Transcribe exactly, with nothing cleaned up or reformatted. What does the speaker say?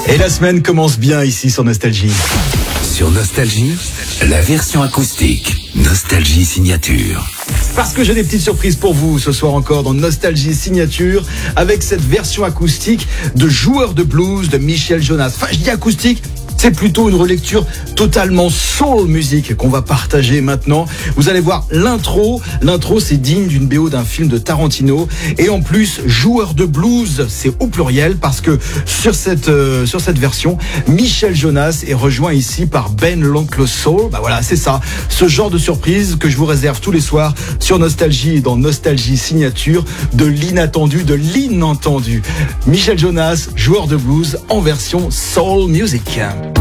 Et la semaine commence bien ici sur Nostalgie. Sur Nostalgie, la version acoustique. Nostalgie Signature. Parce que j'ai des petites surprises pour vous ce soir encore dans Nostalgie Signature avec cette version acoustique de Joueur de blues de Michel Jonas. Enfin, je dis acoustique, c'est plutôt une relecture totalement soul music qu'on va partager maintenant. Vous allez voir l'intro. L'intro, c'est digne d'une B O d'un film de Tarantino. Et en plus, Joueur de blues, c'est au pluriel parce que sur cette, euh, sur cette version, Michel Jonas est rejoint ici par Ben l'Oncle Soul. Bah voilà, c'est ça. Ce genre de surprise que je vous réserve tous les soirs sur Nostalgie et dans Nostalgie Signature, de l'inattendu, de l'inentendu. Michel Jonas, Joueur de blues en version soul music.